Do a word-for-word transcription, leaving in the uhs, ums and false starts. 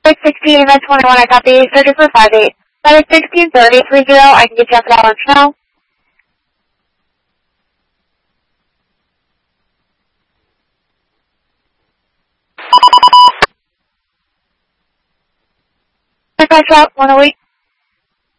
six sixteen event twenty-one, I copy. Searches for five eight. That is sixteen thirty three zero. I can get you up to that lunch now. Dispatch route one oh eight.